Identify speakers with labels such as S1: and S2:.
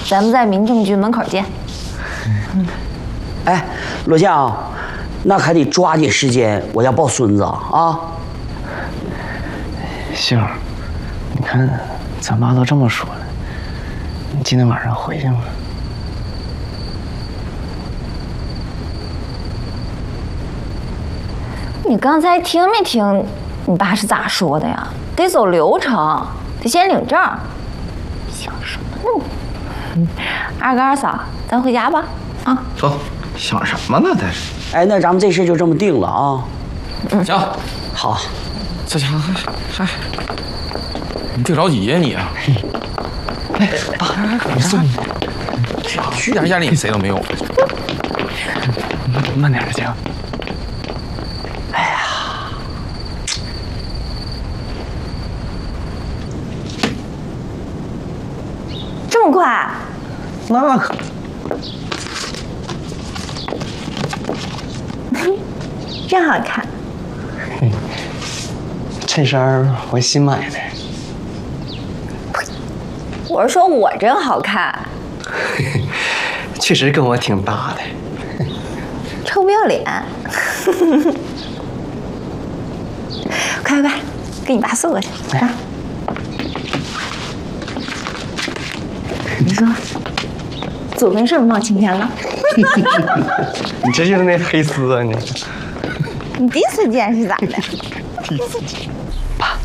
S1: 咱们在民政局门口见。
S2: 哎，罗酱，那还得抓紧时间，我要抱孙子啊！
S3: 杏儿，你看咱妈都这么说了，你今天晚上回去吗？
S1: 你刚才听没听你爸是咋说的呀？得走流程，得先领证。想什么呢？二哥二嫂，咱回家吧。啊，
S4: 走，想什么呢？这是。
S2: 哎，那咱们这事就这么定了啊！
S4: 行，
S2: 好。
S4: 这家伙还你别着急呀你啊！哎，爸，你送你，去家家里谁都没有。
S3: 慢点行。
S2: 哎呀，
S1: 这么快？
S3: 那可。
S1: 真好看。
S3: 衬衫我新买的。
S1: 我是说我真好看。
S3: 确实跟我挺搭的。
S1: 臭不要脸！快快快，给你爸送过去。来，你说，左边是不是冒青天了？
S3: 你这就是那黑丝啊你！
S1: 你第一次见是咋的？
S3: 第一次见。